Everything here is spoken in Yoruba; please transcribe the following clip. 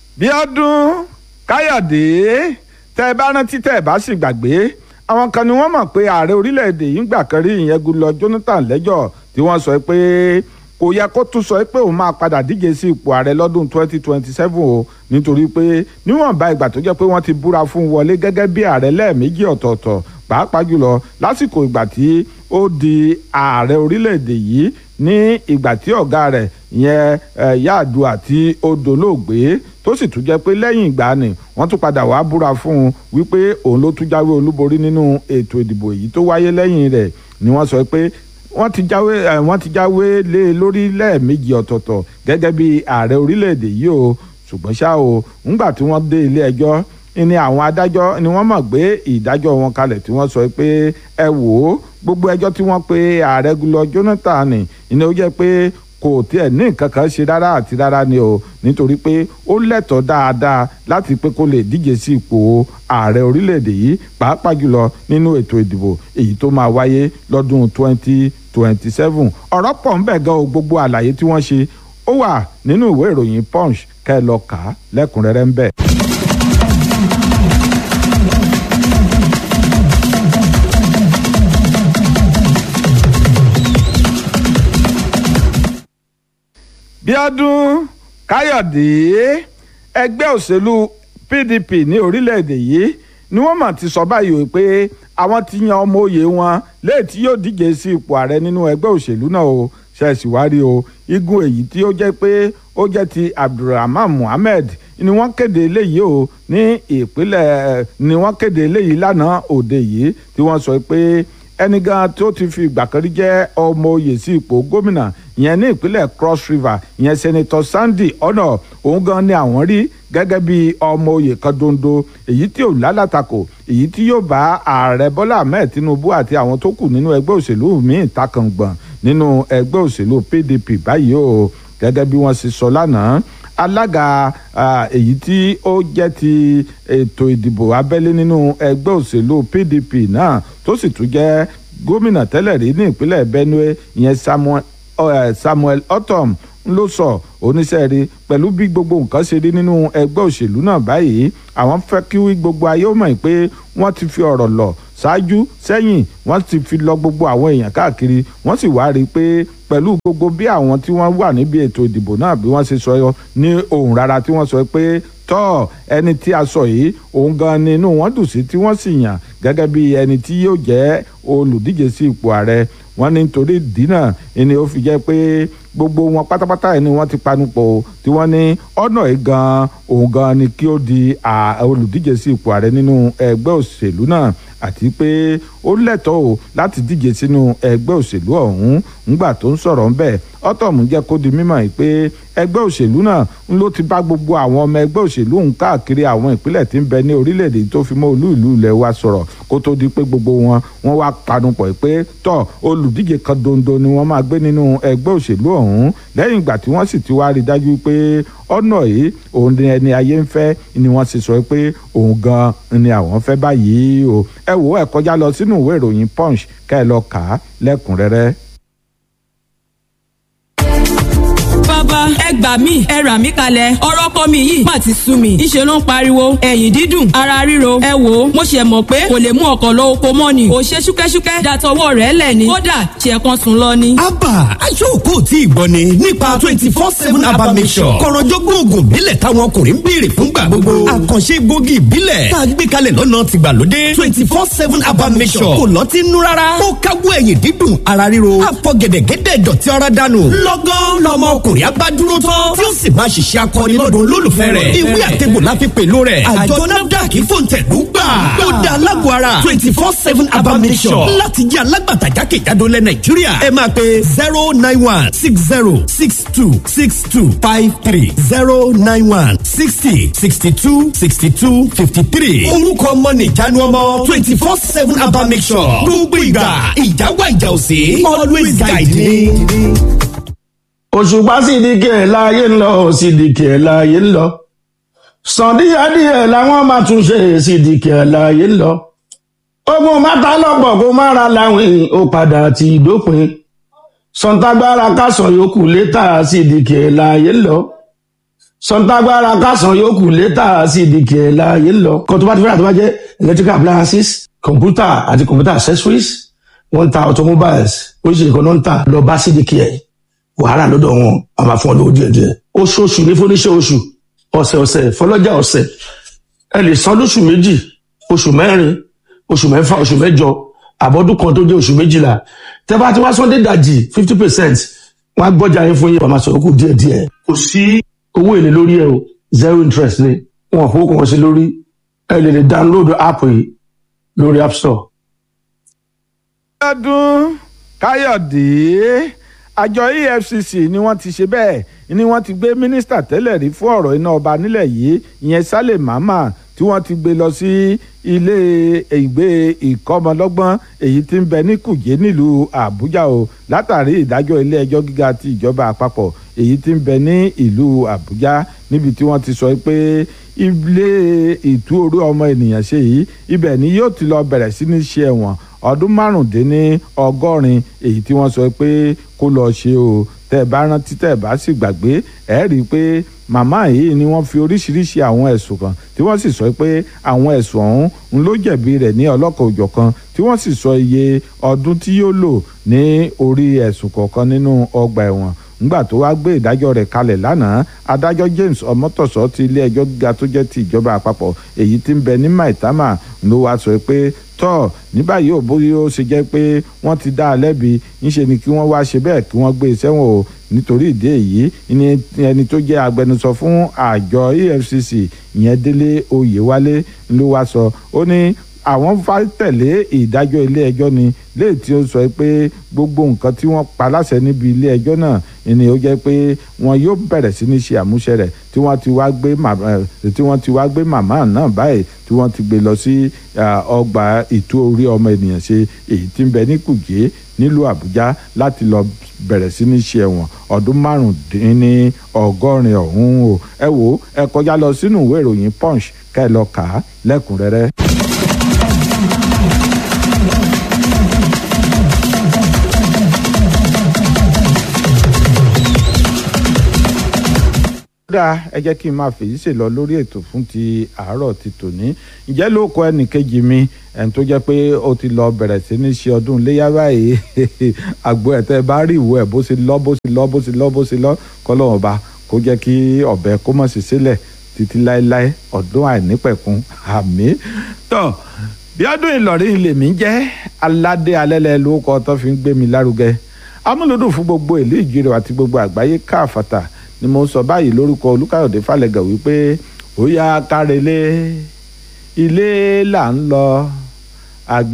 Bíọ́dún Káyọ̀dé tẹ́ ẹ bá rántí tẹ́ ẹ bá sì gbàgbé àwọn kan ni wọ́n mọ̀ pé ààrẹ orílẹ̀-èdè yìí ń gbà kan rí ìyẹn Goodluck Jonathan lẹ́jọ́ tí wọ́n sọ pé kò yẹ kó tún sọ pé òun máa padà díje sí ipò ààrẹ lọ́dún 2027 o nítorí pé níwọ̀nba ìgbà tó jẹ́ pé wọ́n ti búra fún wọlé gẹ́gẹ́ bí ààrẹ lẹ́ẹ̀mejì ọ̀tọ̀ọ̀tọ̀ pàápàá jùlọ lásìkò ìgbà tí ó di ààrẹ orílẹ̀-èdè yìí ní ìgbà tí ọ̀gá rẹ̀ ìyẹn Yar'Adua tí ó dolóògbé tó sì tún jẹ́ pé lẹ́yìn ìgbà ni wọ́n tún padà wá búra fún un wípé òun ló tún jáwé olúborí nínú ètò ìdìbò èyí tó wáyé lẹ́yìn rẹ̀ ni wọ́n sọ pé wọ́n ti jáwé lé lórí lẹ́ẹ̀mejì ọ̀tọ̀ọ̀tọ̀ gẹ́gẹ́ bí ààrẹ orílẹ̀-èdè yìí o ṣùgbọ́n ṣá o ńgbà tí wọ́n dé ilé ẹjọ́ ni àwọn adájọ́ ni wọ́n mọ̀ gbé ìdájọ́ wọn kalẹ̀ tí wọ́n sọ pé ẹ wò ó gbogbo ẹjọ́ tí wọ́n pe ààrẹ Goodluck Jonathan ni ó jẹ́ pé kò tiẹ̀ ní nǹkan kan ṣe rárá àti rárá ni o nítorí pé ó lẹ́tọ̀ọ́ dáadáa láti pé kó lè díje sí ipò ààrẹ orílẹ̀-èdè yìí pàápàá jùlọ nínú ètò ìdìbò èyí tó máa wáyé lọ́dún 2027 ọ̀rọ̀ pọ̀ ń bẹ gan o gbogbo àlàyé tí wọ́n ṣe ó wà nínú ìwé ìròyìn Punch kẹ́ ẹ lọ kà á lẹ́kùnrẹ́rẹ́ ń bẹ. Bíọ́dún Káyọ̀dé ẹgbẹ́ òṣèlú PDP ní orílẹ̀-èdè yìí ni wọ́n mà ti sọ báyìí pé àwọn ti yan ọmọ òye wọn léè tí yóò díje sí ipò ààrẹ nínú ẹgbẹ́ òṣèlú náà o ṣẹ̀ṣìwárí o igun èyí tí ó jẹ́ pé ó jẹ́ ti Abdulrahman Mohammed ni wọ́n kéde eléyìí o ní ìpínlẹ̀ ni wọ́n kéde eléyìí lánàá òde yìí tí wọ́n sọ pé ẹni gan tó ti fi ìgbà kan rí jẹ́ ọmọ oyè sí ipò gómìnà ìyẹn ní ìpínlẹ̀ Cross River ìyẹn Senator Sunday Ono òun gan ni àwọn rí gẹ́gẹ́ bí ọmọ oyè kan dondo èyí tí ò lálátakò èyí tí yóò bá ààrẹ Bọ́lá Ahmed Tinubu àti àwọn tó kù nínú ẹgbẹ́ òṣèlú míì takàngbọ̀n nínú ẹgbẹ́ òṣèlú PDP báyìí o gẹ́gẹ́ bí wọ́n ṣe sọ lánàá alága èyí tí ó jẹ́ ti ètò ìdìbò abẹ́lé nínú ẹgbẹ́ òṣèlú PDP náà tó sì tún jẹ́ gómìnà tẹ́lẹ̀ rí ní ìpínlẹ̀ Benue ìyẹn Samuel Ortom ló sọ oníṣẹ́ rí pẹ̀lú bí gbogbo nǹkan ṣe rí nínú ẹgbẹ́ òṣèlú náà báyìí àwọn fẹ́ kí gbogbo ayé ó mọ̀ pé wọ́n ti fi ọ̀rọ̀ lọ ṣáájú sẹ́yìn wọ́n ti fi lọ gbogbo àwọn èèyàn káàkiri wọ́n sì wá rí i pé pẹ̀lú gbogbo bí àwọn tí wọ́n wà níbi ètò ìdìbò náà bí wọ́n ṣe sọ ní ohùn rárá tí wọ́n sọ pé tọ́ ẹni tí a sọ yìí òun gan ni inú wọn dùn sí tí wọ́n sì yàn gẹ́gẹ́ bí ẹni tí yóò jẹ́ olùdíje sí ipò ààrẹ wọ́n ní nítorí dínà ni ó fi jẹ́ pé gbogbo wọn pátápátá ni wọ́n ti panupọ̀ tí wọ́n ní ọ̀nà yìí gan òun gan ni kí ó di olùdíje sí ipò ààrẹ nínú ẹgbẹ́ òṣèlú náà àti pé ó lẹ́tọ̀ọ́ láti díje sínú ẹgbẹ́ òṣèlú ọ̀hún ńgbà tó ń sọ̀rọ̀ ńbẹ̀ Ortom jẹ́ kó di mímọ̀ pé ẹgbẹ́ òṣèlú náà ń ló ti bá gbogbo àwọn ọmọ ẹgbẹ́ òṣèlú ń káàkiri àwọn ìpínlẹ̀ tí ń bẹ ní orílẹ̀-èdè tó fi mọ́ olú ìlú ilẹ̀ wa sọ̀rọ̀ kó tó di pé gbogbo wọn wá panupọ̀ pé tọ́ olùdíje kan dondo ni wọ́n máa gbé nínú ẹgbẹ́ òṣèlú ọ̀hún lẹ́yìn ìgbà tí wọ́n sì ti wá rí dájú pé ọ̀nà yìí òun ni ẹni ayé ń fẹ́ ni wọ́n sì sọ pé òun gan ni àwọn fẹ́ báyìí o ẹ wò ẹ kọjá lọ sínú ìwé ìròyìn Punch ká ẹ lọ kà á lẹ́kùnrẹ́rẹ́. bàbá ẹ gbà mí ẹ rà mí kalẹ̀ ọ̀rọ̀ ọkọ mi yìí má ti sú mi ìṣe ló ń pariwo ẹ̀yìn dídùn ara ríro ẹ wò ó mo ṣe mọ̀ pé kò lè mú ọkọ̀ lọ oko mọ́ ni ò ṣe ṣúkẹ́ṣúkẹ́ dàtọwọ́ rẹ̀ lẹ̀ ni kódà ṣe kan sùn lọ ni. abba aṣọ́kò tí ìgbọ́ ni nípa 24/7 abba mission kọ̀rọ̀jọ́gbọ́n oògùn ìbílẹ̀ táwọn ọkùnrin ń béèrè fúngbà gbogbo àkànṣe gbòógì ìbílẹ̀ tá a gbé kalẹ̀ lọ́nà tìgbàlódé 24/7 abba mission kò lọ́tí nú rárá ó káwọ́ ẹ̀yìn dídùn ara ríro àfọ̀gẹ̀dẹ̀gẹ̀dẹ̀ dọ̀tí ara dànù lọ́gán lọ́mọ ọkùnrin abá dúró tán tí ó sì máa ṣiṣẹ́ akọni lọ́dún olólùfẹ́ rẹ̀ ìwé àtẹ̀gbò láfi pẹ̀lú rẹ̀ àjọ NAFDAC fòǹtẹ̀lú gbà ó dá alágbó ara 24/7 abamisọ̀ láti jẹ́ alágbàtà jákèjádò lẹ̀ Nàìjíríà ẹ máa pe 09160626253 09160626253 orúkọ ọmọ nìjánu ọmọ 24/7 abamisọ̀ gbogbo ìgbà ìjáwá ìjà òsè always guide me. òṣùpá sídìkì ẹ̀ láàyè ń lọ sídìkì ẹ̀ láàyè ń lọ sàn díẹ̀díẹ̀ làwọn máa tún ṣe sídìkì ẹ̀ láàyè ń lọ ogun mẹ́ta lọ́pọ̀ kó má ra láwìn ó padà ti dópin sọ̀ǹtàgbára kásán yòókù létà sídìkì ẹ̀ láàyè ń lọ sọ̀ǹtàgbára kásán yòókù létà CDK láàyè lọ. kan tó bá ti fẹ́ràn tó bá jẹ́ electrical appliances computer àti computer accessories wọ́n ń ta automobiles oríṣiríṣi kan náà ń tà lọ bá CDK wàhálà lọ́dọ̀ wọn a máa fún ọ lówó díẹ̀díẹ̀ oṣooṣù ní fúnníṣẹ́ oṣù ọ̀sẹ̀ fọlọ́jà ọ̀sẹ̀ ẹ lè san lóṣù méjì oṣù mẹ́rin oṣù mẹ́fà oṣù mẹ́jọ àbọ̀dún kan tó jẹ́ oṣù méjìlá tẹ́ bá ti wá sọ́ndé dàjì 50% wọ́n á gbọ́jà yín fún yín wàá máa sọ̀rọ̀ kù díẹ̀díẹ̀ kò sí owó èlé lórí ẹ o 0 interest ni wọn kò kàn sí lórí ẹ lè download app yìí lórí app store. ọdún káyọ̀dé àjọ EFCC ni wọ́n ti ṣe bẹ́ẹ̀ ni wọ́n ti gbé mínísítà tẹ́lẹ̀ rí fún ọ̀rọ̀ iná ọba nílẹ̀ yìí ìyẹn Sale Mama tí wọ́n ti gbé lọ sí ilé ìgbé ìkọ́mọlọ́gbọ́n èyí tí ń bẹ ní Kùjé nílùú Àbújá o látàrí ìdájọ́ ilé ẹjọ́ gíga ti ìjọba àpapọ̀ èyí tí ń bẹ ní ìlú Àbújá níbi tí wọ́n ti sọ pé ilé ìtú orí ọmọ ènìyàn ṣe yìí ibẹ̀ ni yóò ti lọ bẹ̀rẹ̀ sí ní ṣe ẹ̀wọ̀n ọdún 85 èyí tí wọ́n sọ pé kó lọ ṣe o tẹ́ ẹ bá rántí tẹ́ ẹ bá sì gbàgbé ẹ rí i pé màmá yìí ni wọ́n fi oríṣiríṣi àwọn ẹ̀sùn kan tí wọ́n sì sọ pé àwọn ẹ̀sùn ọ̀hún ń ló jẹ̀bi rẹ̀ ní ọlọ́kan-ò-jọ̀kan tí wọ́n sì sọ iye ọdún tí yóò lò ní orí ẹ̀sùn kọ̀ọ̀kan nínú ọgbà ẹ̀wọ̀n ńgbà tó wá gbé ìdájọ́ rẹ̀ kalẹ̀ lánàá adájọ́ James Ọmọ́tọ̀sọ́ ti ilé ẹjọ́ gíga tó jẹ́ ti ìjọba àpapọ̀ èyí tí ń bẹ ní Maitama ló wá sọ pé tọ́ ní báyìí ò bóyá ó ṣe jẹ́ pé wọ́n ti dá a lẹ́bi ńṣe ni kí wọ́n wá ṣe bẹ́ẹ̀ kí wọ́n gbé e sẹ́wọ̀n o nítorí ìdí èyí ẹni tó jẹ́ agbẹnusọ fún àjọ EFCC ìyẹn Délé Oyèwálé ló wá sọ ó ní àwọn fà tẹ̀lé ìdájọ́ ilé ẹjọ́ ni léè tí ó sọ pé gbogbo nǹkan tí wọ́n pa láṣẹ níbi ilé ẹjọ́ náà ni ó jẹ́ pé wọn yóò bẹ̀rẹ̀ sí ní ṣe àmúṣe rẹ̀ tí wọ́n ti wá gbé màmá náà báyìí tí wọ́n ti gbé lọ sí ọgbà ìtú orí ọmọ ènìyàn ṣe èyí tí ń bẹ ní Kùjé nílùú Àbújá láti lọ bẹ̀rẹ̀ sí ní ṣe ẹ̀wọ̀n ọdún 85 ọ̀hún o ẹ wò ẹ kọjá lọ sínú ìwé ìròyìn Punch ká ẹ lọ kà á lẹ́kùnrẹ́rẹ́. dáa ẹ jẹ́ kí n máa fèyí ṣe lọ lórí ètò fún ti àárọ̀ ti tòní ǹjẹ́ ló kọ ẹnìkejì mi ẹni tó jẹ́ pé ó ti lọ bẹ̀rẹ̀ sí ní ṣe ọdún iléyá báyìí àgbo ẹ̀tẹ́ bá rí ìwé ẹ̀ bó ṣe lọ kọ́lọ́wọ́n ọba kó jẹ́ kí ọ̀bẹ kó mọ̀ sí sílẹ̀ títí láéláé ọdún àìnípẹ̀kun àmín tán bí ọdún Ìlọrin lèmi jẹ́ aládé alẹ́lẹ́ ló kọ́ tó fi ń gbé mi lárugẹ amúlòdùn fún gbogbo ìlú Ìjírò àti gbogbo àgbáyé káàfàtà ni mo sọ báyìí lórúkọ Olúkáyọ̀dé Fálẹ́gà wípé ó yá kárelé ilé là ń lọ àgbẹ̀.